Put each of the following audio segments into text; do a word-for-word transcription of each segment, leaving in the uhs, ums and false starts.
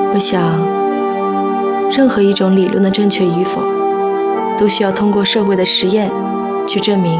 我想，任何一种理论的正确与否，都需要通过社会的实验去证明。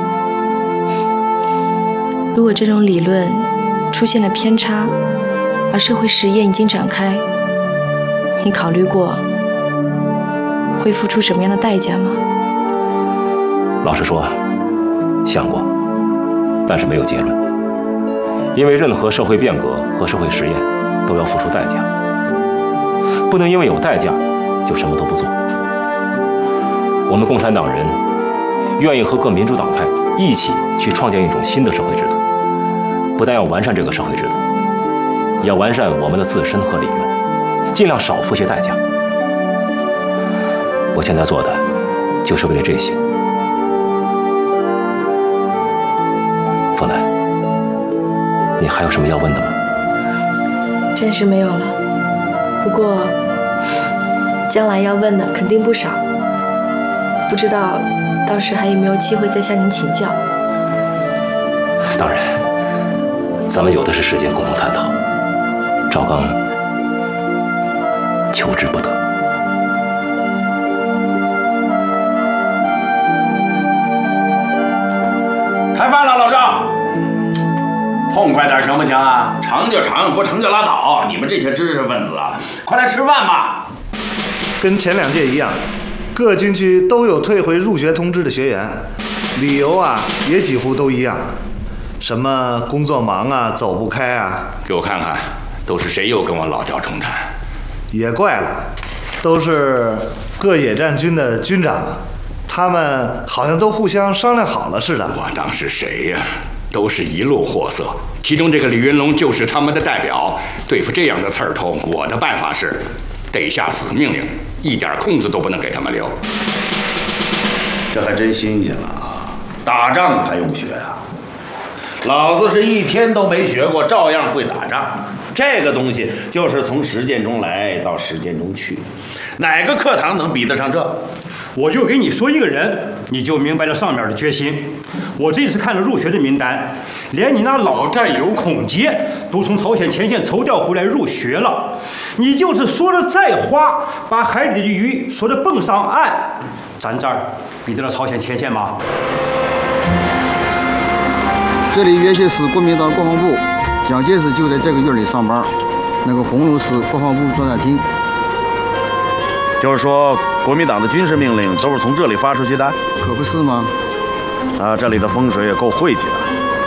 如果这种理论出现了偏差，而社会实验已经展开，你考虑过会付出什么样的代价吗？ 老实说，想过，但是没有结论。因为任何社会变革和社会实验都要付出代价，不能因为有代价就什么都不做。我们共产党人愿意和各民主党派一起去创建一种新的社会制度，不但要完善这个社会制度，也要完善我们的自身和理论，尽量少付些代价。我现在做的就是为了这些。凤兰，你还有什么要问的吗？ 暂时没有了，不过将来要问的肯定不少，不知道到时还有没有机会再向您请教。 当然，咱们有的是时间共同探讨。赵刚求之不得。 开饭了，老赵。痛快点行不行啊？成就成，不成就拉倒。你们这些知识分子啊，快来吃饭吧。 跟前两届一样，各军区都有退回入学通知的学员，理由啊也几乎都一样，什么工作忙啊，走不开啊。 给我看看，都是谁又跟我老调重弹？ 也怪了，都是各野战军的军长，他们好像都互相商量好了似的。 我当是谁呀？都是一路货色，其中这个李云龙就是他们的代表。对付这样的刺儿头，我的办法是得下死命令，一点空子都不能给他们留。这还真新鲜了啊！打仗还用学啊？老子是一天都没学过，照样会打仗。这个东西就是从实践中来到实践中去，哪个课堂能比得上这？ 我就给你说一个人，你就明白了上面的决心。我这次看了入学的名单，连你那老战友孔杰都从朝鲜前线抽调回来入学了。你就是说的再花，把海里的鱼说的蹦上岸，咱这儿比得了朝鲜前线吗？ 这里原先是国民党国防部，蒋介石就在这个院里上班，那个红楼是国防部作战厅。 就是说，国民党的军事命令都是从这里发出去的？ 可不是吗？ 啊，这里的风水也够晦气的。